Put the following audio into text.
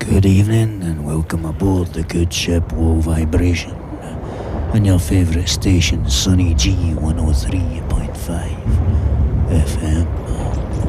Good evening and welcome aboard the good ship Low Vibration on your favourite station, Sunny G 103